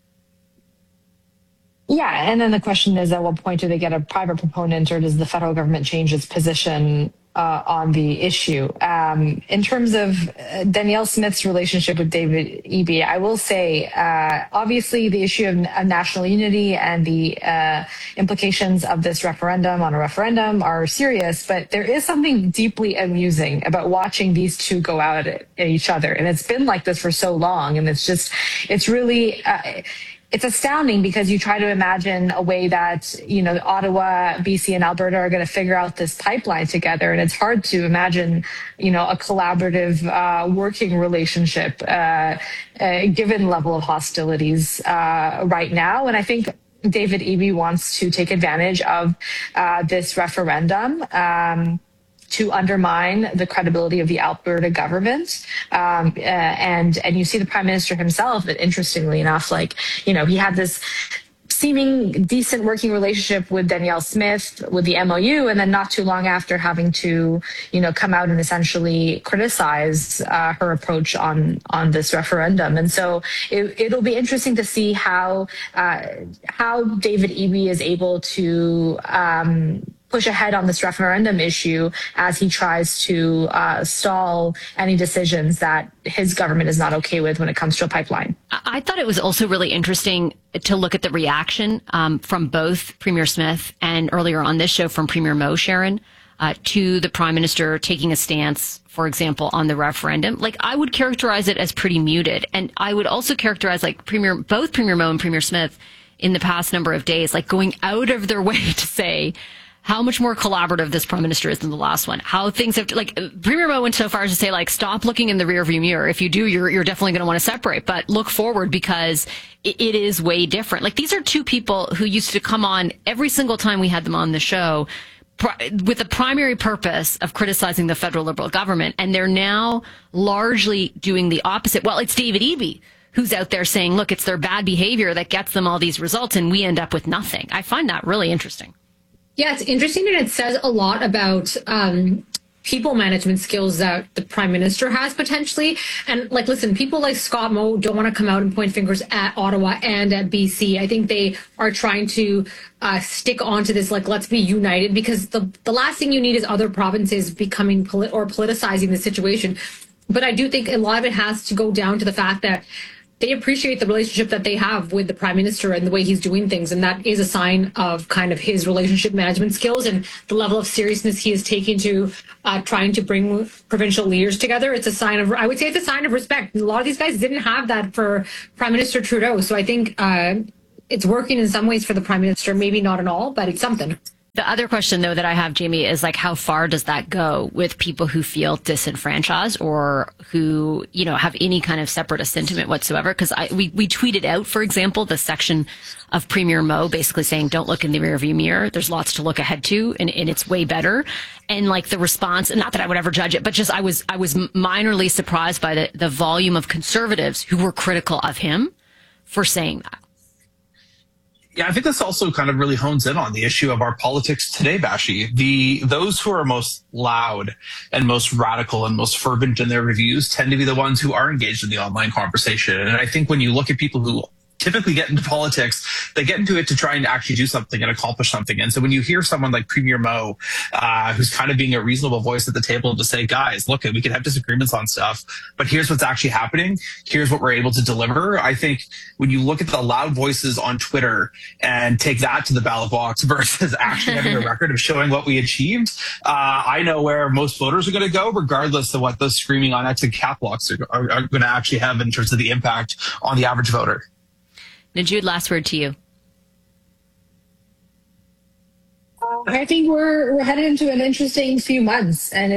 Yeah, and then the question is, at what point do they get a private proponent, or does the federal government change its position on the issue? In terms of Danielle Smith's relationship with David Eby, I will say, obviously, the issue of national unity and the implications of this referendum on a referendum are serious, but there is something deeply amusing about watching these two go out at each other. And it's been like this for so long, and it's really... it's astounding, because you try to imagine a way that, Ottawa, BC, and Alberta are going to figure out this pipeline together. And it's hard to imagine, a collaborative working relationship given level of hostilities right now. And I think David Eby wants to take advantage of this referendum to undermine the credibility of the Alberta government. And you see the Prime Minister himself, that interestingly enough, he had this seeming decent working relationship with Danielle Smith, with the MOU, and then not too long after having to, come out and essentially criticize her approach on this referendum. And so it'll be interesting to see how David Eby is able to push ahead on this referendum issue as he tries to stall any decisions that his government is not okay with when it comes to a pipeline. I thought it was also really interesting to look at the reaction from both Premier Smith and earlier on this show from Premier Mo, Sharon, to the Prime Minister taking a stance, for example, on the referendum. Like, I would characterize it as pretty muted. And I would also characterize both Premier Mo and Premier Smith in the past number of days, like going out of their way to say how much more collaborative this Prime Minister is than the last one. How things have, Premier Mo went so far as to say, stop looking in the rearview mirror. If you do, you're definitely going to want to separate, but look forward, because it is way different. These are two people who used to come on every single time we had them on the show with the primary purpose of criticizing the federal Liberal government, and they're now largely doing the opposite. Well, it's David Eby who's out there saying, look, it's their bad behavior that gets them all these results, and we end up with nothing. I find that really interesting. Yeah, it's interesting, and it says a lot about people management skills that the Prime Minister has potentially. And listen, people like Scott Moe don't want to come out and point fingers at Ottawa and at BC. I think they are trying to stick onto this, let's be united, because the last thing you need is other provinces becoming politicizing the situation. But I do think a lot of it has to go down to the fact that they appreciate the relationship that they have with the Prime Minister and the way he's doing things. And that is a sign of kind of his relationship management skills and the level of seriousness he is taking to trying to bring provincial leaders together. It's a sign of, I would say it's a sign of respect. A lot of these guys didn't have that for Prime Minister Trudeau. So I think it's working in some ways for the Prime Minister, maybe not in all, but it's something. The other question, though, that I have, Jamie, is like, how far does that go with people who feel disenfranchised or who, you know, have any kind of separatist sentiment whatsoever? Because we tweeted out, for example, the section of Premier Moe basically saying, don't look in the rearview mirror. There's lots to look ahead to, and it's way better. And like the response, not that I would ever judge it, but just I was minorly surprised by the volume of Conservatives who were critical of him for saying that. Yeah, I think this also kind of really hones in on the issue of our politics today, Bashi. Those who are most loud and most radical and most fervent in their reviews tend to be the ones who are engaged in the online conversation. And I think when you look at people who typically get into politics, they get into it to try and actually do something and accomplish something. And so when you hear someone like Premier Moe, who's kind of being a reasonable voice at the table to say, guys, look, we can have disagreements on stuff, but here's what's actually happening. Here's what we're able to deliver. I think when you look at the loud voices on Twitter and take that to the ballot box versus actually having a record of showing what we achieved, I know where most voters are going to go, regardless of what those screaming on X and cap locks are going to actually have in terms of the impact on the average voter. Najud, last word to you. I think we're headed into an interesting few months, and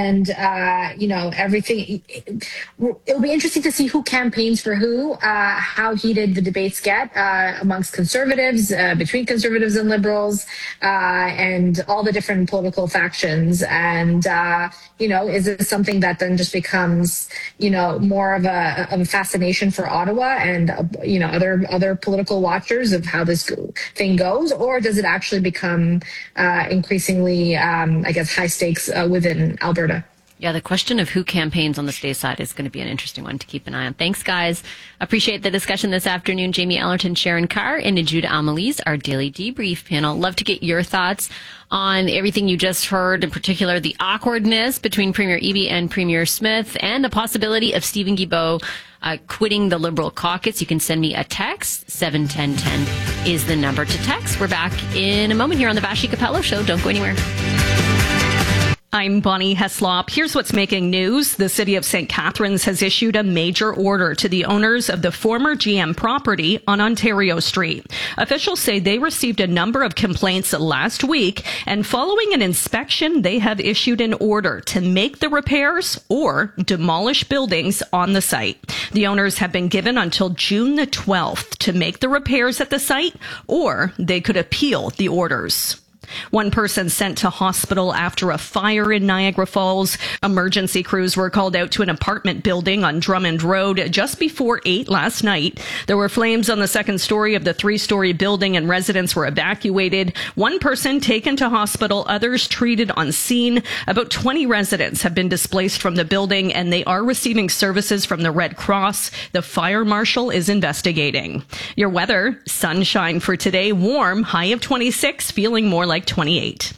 everything. It'll be interesting to see who campaigns for who, how heated the debates get amongst Conservatives, between Conservatives and Liberals, and all the different political factions. And is it something that then just becomes more of a fascination for Ottawa and other political watchers of how this thing goes, or does it actually become increasingly, high stakes within Alberta? Yeah, the question of who campaigns on the state side is going to be an interesting one to keep an eye on. Thanks, guys. Appreciate the discussion this afternoon. Jamie Ellerton, Sharon Carr, and Najud Amelise, our daily debrief panel. Love to get your thoughts on everything you just heard, in particular the awkwardness between Premier Eby and Premier Smith and the possibility of Stephen Guilbeault quitting the Liberal caucus. You can send me a text. 71010 is the number to text. We're back in a moment here on the Vassy Capello Show. Don't go anywhere. I'm Bonnie Heslop. Here's what's making news. The city of St. Catharines has issued a major order to the owners of the former GM property on Ontario Street. Officials say they received a number of complaints last week, and following an inspection, they have issued an order to make the repairs or demolish buildings on the site. The owners have been given until June the 12th to make the repairs at the site, or they could appeal the orders. One person sent to hospital after a fire in Niagara Falls. Emergency crews were called out to an apartment building on Drummond Road just before 8 last night. There were flames on the second story of the 3-story building and residents were evacuated. One person taken to hospital, others treated on scene. About 20 residents have been displaced from the building and they are receiving services from the Red Cross. The fire marshal is investigating. Your weather, sunshine for today, warm, high of 26, feeling more like 28.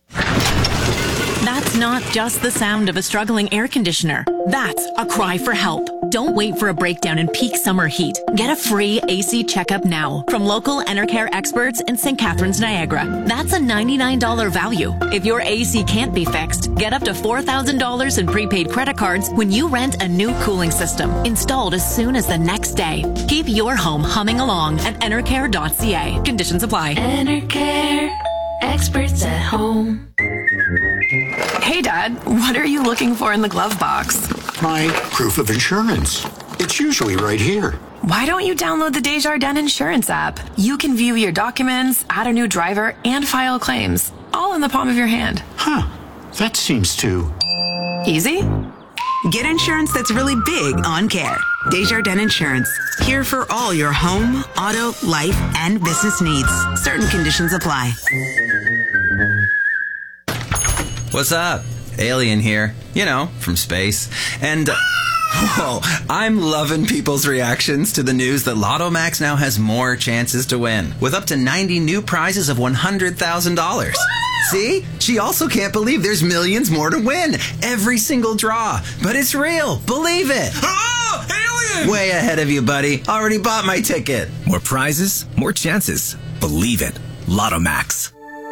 That's not just the sound of a struggling air conditioner. That's a cry for help. Don't wait for a breakdown in peak summer heat. Get a free AC checkup now from local Enercare experts in St. Catharines, Niagara. That's a $99 value. If your AC can't be fixed, get up to $4,000 in prepaid credit cards when you rent a new cooling system, installed as soon as the next day. Keep your home humming along at enercare.ca. Conditions apply. Enercare. Experts at home. Hey, Dad, what are you looking for in the glove box? My proof of insurance. It's usually right here. Why don't you download the Desjardins Insurance app? You can view your documents, add a new driver, and file claims, all in the palm of your hand. Huh. That seems too easy. Get insurance that's really big on care. Desjardins Insurance. Here for all your home, auto, life, and business needs. Certain conditions apply. What's up? Alien here. You know, from space. And, whoa, I'm loving people's reactions to the news that Lotto Max now has more chances to win, with up to 90 new prizes of $100,000. See? She also can't believe there's millions more to win every single draw. But it's real. Believe it. Oh, Way ahead of you, buddy. Already bought my ticket. More prizes, more chances. Believe it. Lotto Max.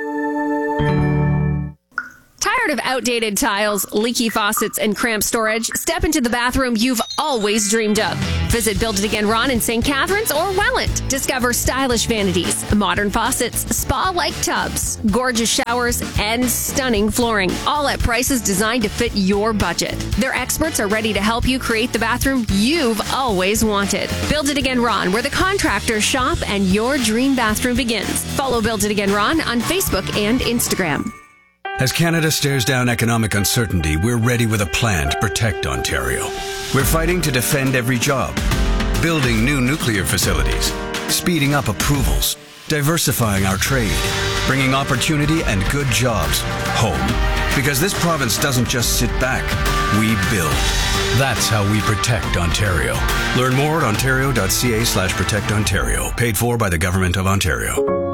Tired of outdated tiles, leaky faucets, and cramped storage? Step into the bathroom you've always dreamed of. Visit Build It Again Ron in St. Catharines or Welland. Discover stylish vanities, modern faucets, spa-like tubs, gorgeous showers, and stunning flooring, all at prices designed to fit your budget. Their experts are ready to help you create the bathroom you've always wanted. Build It Again Ron, where the contractors shop and your dream bathroom begins. Follow Build It Again Ron on Facebook and Instagram. As Canada stares down economic uncertainty, we're ready with a plan to protect Ontario. We're fighting to defend every job, building new nuclear facilities, speeding up approvals, diversifying our trade, bringing opportunity and good jobs home. Because this province doesn't just sit back, we build. That's how we protect Ontario. Learn more at ontario.ca/protectontario. Paid for by the Government of Ontario.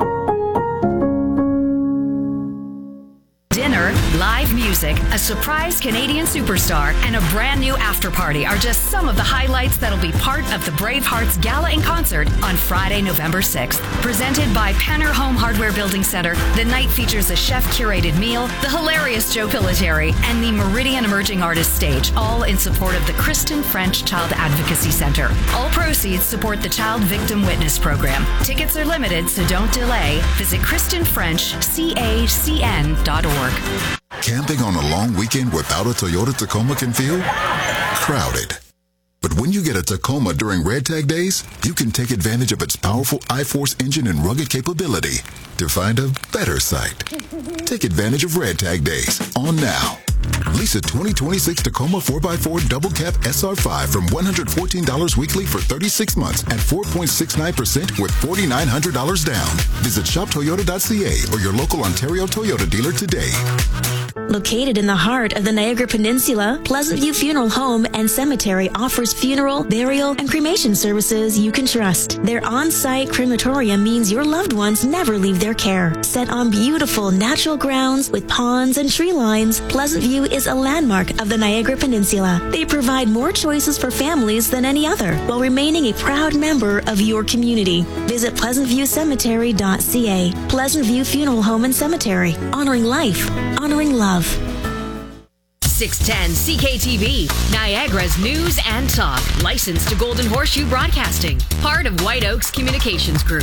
Dinner, live music, a surprise Canadian superstar, and a brand new after party are just some of the highlights that'll be part of the Bravehearts Gala and Concert on Friday, November 6th. Presented by Penner Home Hardware Building Center, the night features a chef-curated meal, the hilarious Joe Pilateri, and the Meridian Emerging Artists Stage, all in support of the Kristen French Child Advocacy Center. All proceeds support the Child Victim Witness Program. Tickets are limited, so don't delay. Visit KristenFrenchCACN.org. Camping on a long weekend without a Toyota Tacoma can feel crowded. But when you get a Tacoma during Red Tag Days, you can take advantage of its powerful I-Force engine and rugged capability to find a better site. Take advantage of Red Tag Days on now. Lease a 2026 Tacoma 4x4 Double Cab SR5 from $114 weekly for 36 months at 4.69% with $4,900 down. Visit shoptoyota.ca or your local Ontario Toyota dealer today. Located in the heart of the Niagara Peninsula, Pleasant View Funeral Home and Cemetery offers funeral, burial, and cremation services you can trust. Their on-site crematorium means your loved ones never leave their care. Set on beautiful natural grounds with ponds and tree lines, Pleasant View is a landmark of the Niagara Peninsula. They provide more choices for families than any other, while remaining a proud member of your community. Visit pleasantviewcemetery.ca. Pleasant View Funeral Home and Cemetery. Honoring life. Honoring love. 610 CKTV, Niagara's news and talk. Licensed to Golden Horseshoe Broadcasting. Part of White Oaks Communications Group.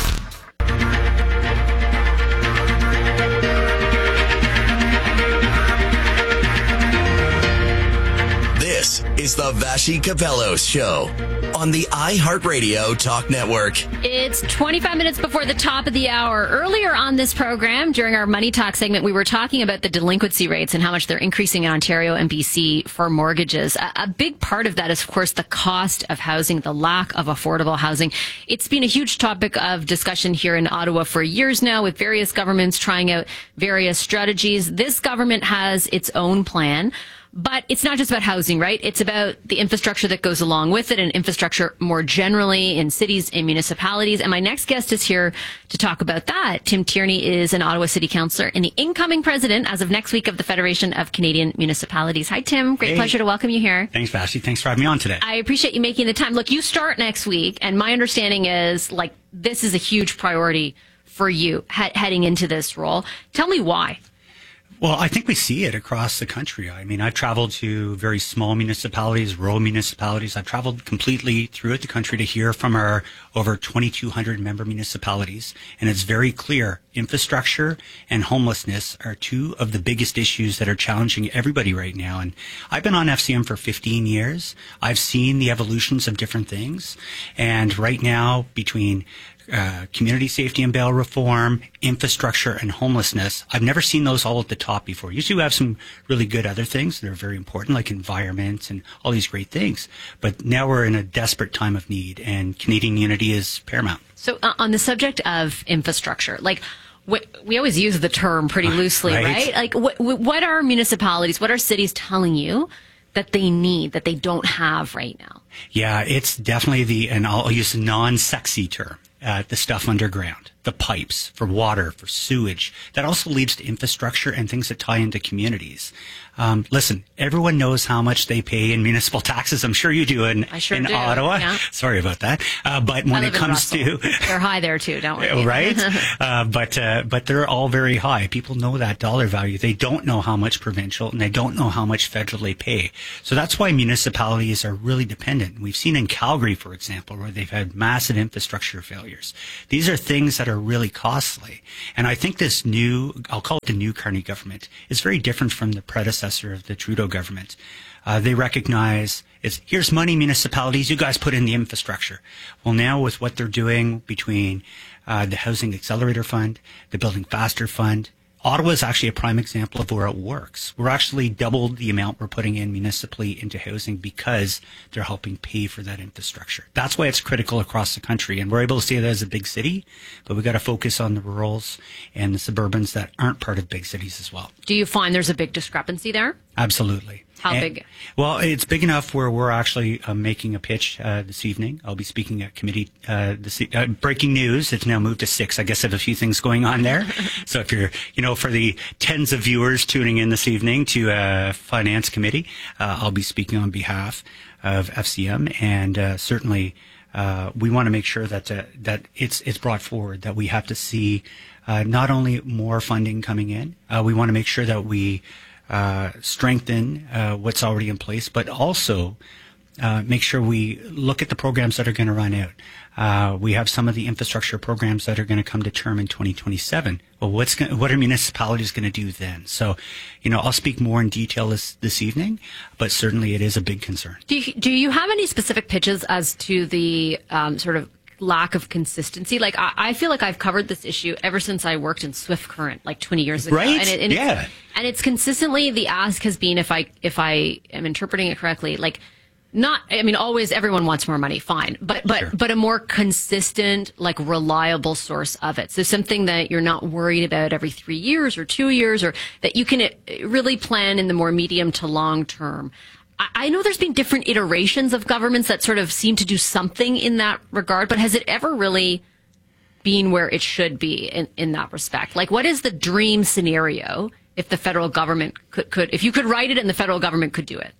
This is the Vashi Capello Show on the iHeartRadio Talk Network. It's 25 minutes before the top of the hour. Earlier on this program, during our Money Talk segment, we were talking about the delinquency rates and how much they're increasing in Ontario and BC for mortgages. A big part of that is, of course, the cost of housing, the lack of affordable housing. It's been a huge topic of discussion here in Ottawa for years now, with various governments trying out various strategies. This government has its own plan. But it's not just about housing, right? It's about the infrastructure that goes along with it and infrastructure more generally in cities and municipalities. And my next guest is here to talk about that. Tim Tierney is an Ottawa City Councillor and the incoming president as of next week of the Federation of Canadian Municipalities. Hi, Tim. Great pleasure to welcome you here. Thanks, Vashi. Thanks for having me on today. I appreciate you making the time. Look, you start next week, and my understanding is, like, this is a huge priority for you heading into this role. Tell me why. Well, I think we see it across the country. I mean, I've traveled to very small municipalities, rural municipalities. I've traveled completely throughout the country to hear from our over 2,200 member municipalities. And it's very clear infrastructure and homelessness are two of the biggest issues that are challenging everybody right now. And I've been on FCM for 15 years. I've seen the evolutions of different things. And right now, between community safety and bail reform, infrastructure, and homelessness, I've never seen those all at the top before. Usually we have some really good other things that are very important, like environment and all these great things. But now we're in a desperate time of need, and Canadian unity is paramount. So on the subject of infrastructure, like, we always use the term pretty loosely, right? Like, what are municipalities, what are cities telling you that they need, that they don't have right now? Yeah, it's definitely and I'll use a non-sexy term, the stuff underground. the pipes for water, for sewage. That also leads to infrastructure and things that tie into communities. Listen, everyone knows how much they pay in municipal taxes. I'm sure you do in Ottawa. Yeah. Sorry about that. But when it comes to... They're high there too, don't worry. Right? But they're all very high. People know that dollar value. They don't know how much provincial and they don't know how much federal they pay. So that's why municipalities are really dependent. We've seen in Calgary, for example, where they've had massive infrastructure failures. These are things that are really costly. And I think this new, I'll call it the new Carney government, is very different from the predecessor of the Trudeau government. They recognize here's money, municipalities, you guys put in the infrastructure. Well, now with what they're doing between the Housing Accelerator Fund, the Building Faster Fund, Ottawa is actually a prime example of where it works. We're actually doubled the amount we're putting in municipally into housing because they're helping pay for that infrastructure. That's why it's critical across the country. And we're able to say that as a big city, but we've got to focus on the rurals and the suburbans that aren't part of big cities as well. Do you find there's a big discrepancy there? Absolutely. How big? Well, it's big enough where we're actually making a pitch this evening. I'll be speaking at committee. Breaking news, it's now moved to 6. I guess I have a few things going on there. So if you're, for the tens of viewers tuning in this evening to Finance Committee, I'll be speaking on behalf of FCM. And certainly we want to make sure that it's brought forward, that we have to see not only more funding coming in, we want to make sure that we strengthen what's already in place, but also make sure we look at the programs that are going to run out. We have some of the infrastructure programs that are going to come to term in 2027. Well, what are municipalities going to do then? So, I'll speak more in detail this evening, but certainly it is a big concern. Do you have any specific pitches as to the sort of lack of consistency? Like, I feel like I've covered this issue ever since I worked in Swift Current, like 20 years ago. Right? And it's consistently, the ask has been, if I am interpreting it correctly, like, always everyone wants more money, fine. But a more consistent, like, reliable source of it. So something that you're not worried about every 3 years or 2 years, or that you can really plan in the more medium to long term. I know there's been different iterations of governments that sort of seem to do something in that regard, but has it ever really been where it should be in that respect? Like, what is the dream scenario if the federal government could if you could write it and the federal government could do it?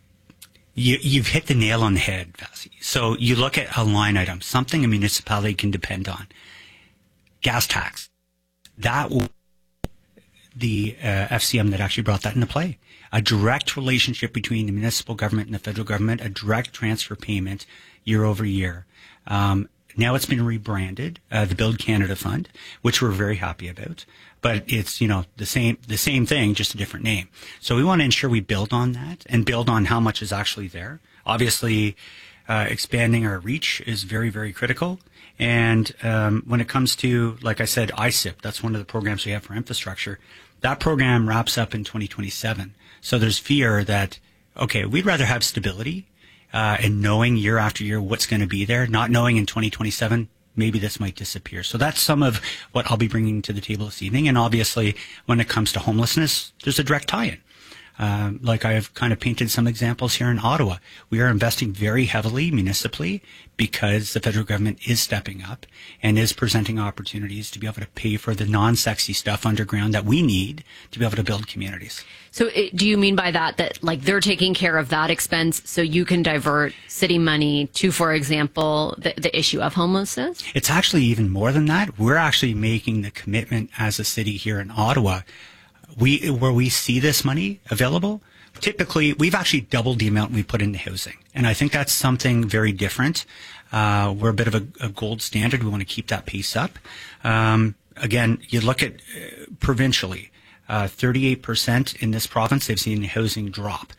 You've hit the nail on the head, Vassie. So you look at a line item, something a municipality can depend on. Gas tax. That will the FCM that actually brought that into play. A direct relationship between the municipal government and the federal government, a direct transfer payment year over year. Now it's been rebranded, the Build Canada Fund, which we're very happy about. But it's, the same thing, just a different name. So we want to ensure we build on that and build on how much is actually there. Obviously, expanding our reach is very, very critical. And when it comes to, like I said, ISIP, that's one of the programs we have for infrastructure. That program wraps up in 2027. So there's fear that, okay, we'd rather have stability and knowing year after year what's going to be there, not knowing in 2027, maybe this might disappear. So that's some of what I'll be bringing to the table this evening. And obviously, when it comes to homelessness, there's a direct tie-in. Like I've kind of painted some examples here in Ottawa. We are investing very heavily municipally because the federal government is stepping up and is presenting opportunities to be able to pay for the non-sexy stuff underground that we need to be able to build communities. So do you mean by that like they're taking care of that expense so you can divert city money to, for example, the issue of homelessness? It's actually even more than that. We're actually making the commitment as a city here in Ottawa. Where we see this money available, typically we've actually doubled the amount we put into housing. And I think that's something very different. We're a bit of a gold standard. We want to keep that pace up. Again, you look at provincially, 38% in this province, they've seen housing drop.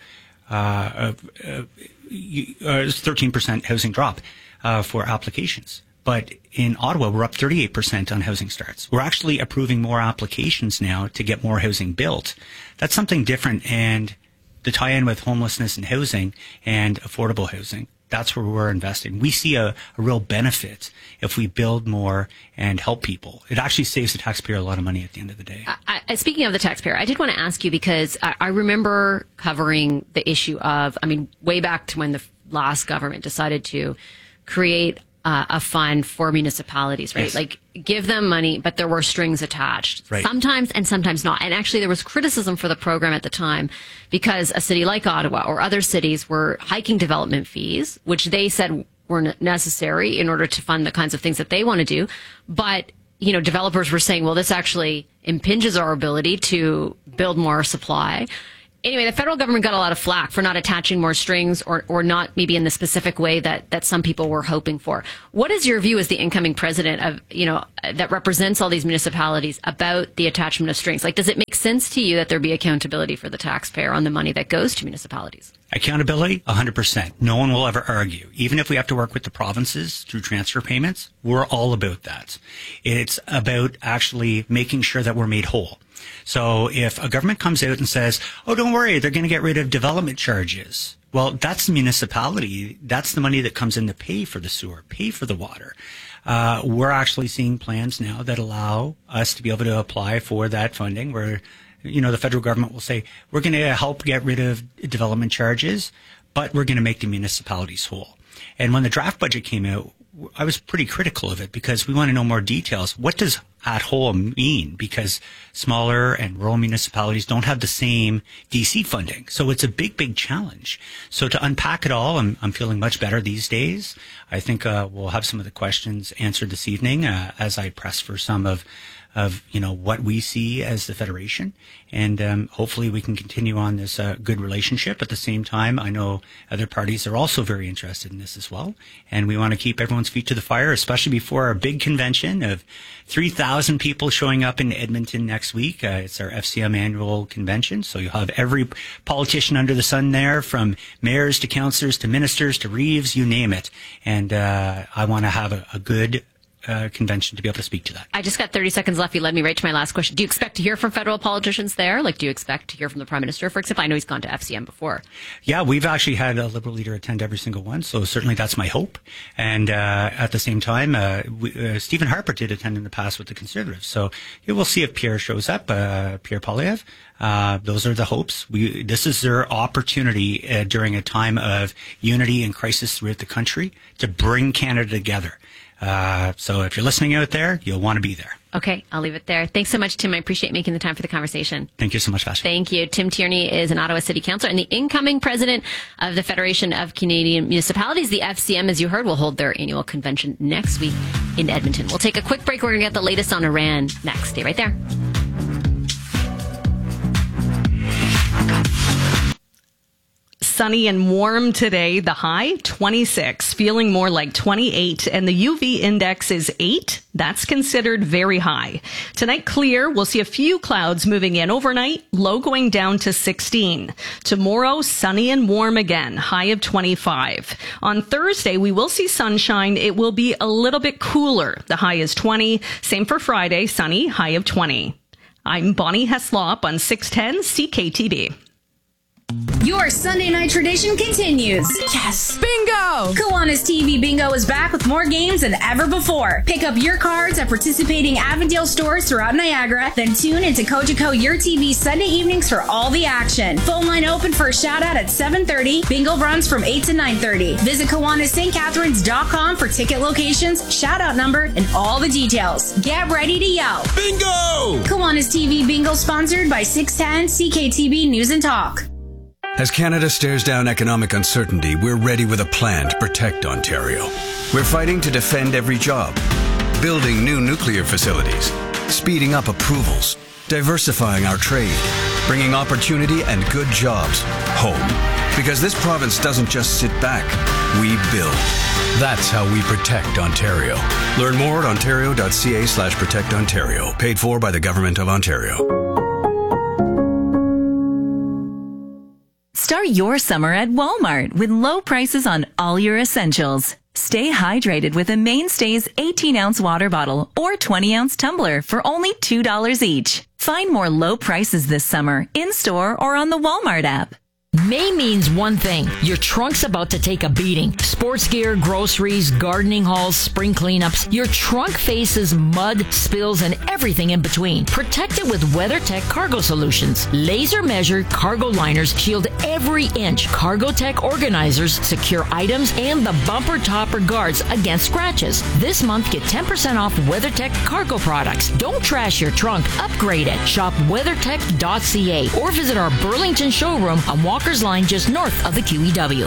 13% housing drop for applications. But in Ottawa, we're up 38% on housing starts. We're actually approving more applications now to get more housing built. That's something different. And the tie-in with homelessness and housing and affordable housing, that's where we're investing. We see a real benefit if we build more and help people. It actually saves the taxpayer a lot of money at the end of the day. Speaking of the taxpayer, I did want to ask you because I remember covering the issue of, way back to when the last government decided to create a fund for municipalities, right? Yes. Like give them money, but there were strings attached sometimes and sometimes not. And actually there was criticism for the program at the time because a city like Ottawa or other cities were hiking development fees, which they said were necessary in order to fund the kinds of things that they want to do. But, developers were saying, well, this actually impinges our ability to build more supply. Anyway, the federal government got a lot of flack for not attaching more strings or not maybe in the specific way that some people were hoping for. What is your view as the incoming president of, that represents all these municipalities about the attachment of strings? Like, does it make sense to you that there be accountability for the taxpayer on the money that goes to municipalities? Accountability, 100%. No one will ever argue. Even if we have to work with the provinces through transfer payments, we're all about that. It's about actually making sure that we're made whole. So if a government comes out and says, oh, don't worry, they're going to get rid of development charges. Well, that's the municipality. That's the money that comes in to pay for the sewer, pay for the water. We're actually seeing plans now that allow us to be able to apply for that funding where, the federal government will say, we're going to help get rid of development charges, but we're going to make the municipalities whole. And when the draft budget came out, I was pretty critical of it because we want to know more details. What does at whole mean? Because smaller and rural municipalities don't have the same DC funding. So it's a big, big challenge. So to unpack it all, I'm feeling much better these days. I think we'll have some of the questions answered this evening as I press for some of what we see as the Federation. And hopefully we can continue on this good relationship. At the same time, I know other parties are also very interested in this as well. And we want to keep everyone's feet to the fire, especially before our big convention of 3,000 people showing up in Edmonton next week. It's our FCM annual convention. So you'll have every politician under the sun there, from mayors to councillors to ministers to Reeves, you name it. And I want to have a good convention to be able to speak to that. I just got 30 seconds left. You led me right to my last question. Do you expect to hear from federal politicians there? Like, do you expect to hear from the Prime Minister, for example? I know he's gone to FCM before. Yeah, we've actually had a Liberal leader attend every single one, so certainly that's my hope. And at the same time, Stephen Harper did attend in the past with the Conservatives. So we'll see if Pierre shows up, Pierre Poilievre. Those are the hopes. This is their opportunity during a time of unity and crisis throughout the country to bring Canada together. So if you're listening out there, you'll want to be there. Okay, I'll leave it there. Thanks so much, Tim. I appreciate making the time for the conversation. Thank you so much, Vash. Thank you. Tim Tierney is an Ottawa City Councillor and the incoming president of the Federation of Canadian Municipalities. The FCM, as you heard, will hold their annual convention next week in Edmonton. We'll take a quick break. We're going to get the latest on Iran next. Stay right there. Sunny and warm today. The high, 26, feeling more like 28, and the UV index is 8. That's considered very high. Tonight, clear. We'll see a few clouds moving in overnight, low going down to 16. Tomorrow, sunny and warm again, high of 25. On Thursday, we will see sunshine. It will be a little bit cooler. The high is 20. Same for Friday, sunny, high of 20. I'm Bonnie Heslop on 610 CKTB. Your Sunday night tradition continues. Yes! Bingo! Kiwanis TV Bingo is back with more games than ever before. Pick up your cards at participating Avondale stores throughout Niagara, then tune into Cogeco Your TV Sunday evenings for all the action. Phone line open for a shout out at 7:30. Bingo runs from 8 to 9:30. Visit KiwanisSt.Catharines.com for ticket locations, shout out number, and all the details. Get ready to yell. Bingo! Kiwanis TV Bingo sponsored by 610 CKTB News and Talk. As Canada stares down economic uncertainty, we're ready with a plan to protect Ontario. We're fighting to defend every job, building new nuclear facilities, speeding up approvals, diversifying our trade, bringing opportunity and good jobs home. Because this province doesn't just sit back, we build. That's how we protect Ontario. Learn more at ontario.ca/protectontario. Paid for by the Government of Ontario. Start your summer at Walmart with low prices on all your essentials. Stay hydrated with a Mainstays 18-ounce water bottle or 20-ounce tumbler for only $2 each. Find more low prices this summer in-store or on the Walmart app. May means one thing. Your trunk's about to take a beating. Sports gear, groceries, gardening hauls, spring cleanups. Your trunk faces mud, spills, and everything in between. Protect it with WeatherTech Cargo Solutions. Laser-measured cargo liners shield every inch. CargoTech organizers secure items and the bumper topper guards against scratches. This month, get 10% off WeatherTech cargo products. Don't trash your trunk. Upgrade it. Shop weathertech.ca or visit our Burlington showroom on Walker's Line just north of the QEW.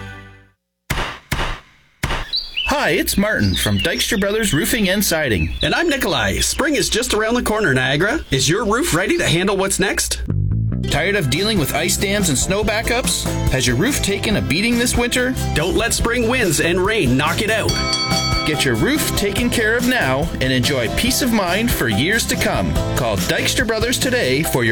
Hi, it's Martin from Dykstra Brothers Roofing and Siding. And I'm Nikolai. Spring is just around the corner, Niagara. Is your roof ready to handle what's next? Tired of dealing with ice dams and snow backups? Has your roof taken a beating this winter? Don't let spring winds and rain knock it out. Get your roof taken care of now and enjoy peace of mind for years to come. Call Dykstra Brothers today for your